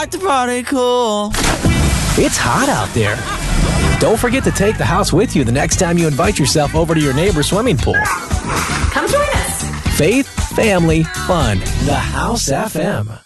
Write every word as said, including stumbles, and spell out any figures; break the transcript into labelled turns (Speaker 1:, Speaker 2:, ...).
Speaker 1: like to party cool.
Speaker 2: It's hot out there. Don't forget to take the house with you the next time you invite yourself over to your neighbor's swimming pool.
Speaker 3: Come join us.
Speaker 2: Faith, family, fun. The House F M.